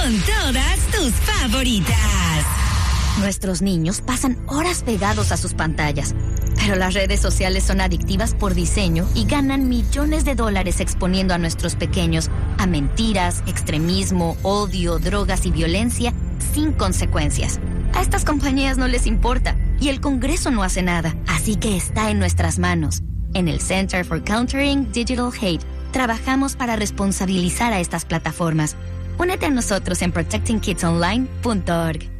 con todas tus favoritas. Nuestros niños pasan horas pegados a sus pantallas, pero las redes sociales son adictivas por diseño y ganan millones de dólares exponiendo a nuestros pequeños a mentiras, extremismo, odio, drogas y violencia sin consecuencias. A estas compañías no les importa y el Congreso no hace nada, así que está en nuestras manos. En el Center for Countering Digital Hate, trabajamos para responsabilizar a estas plataformas. Únete a nosotros en protectingkidsonline.org.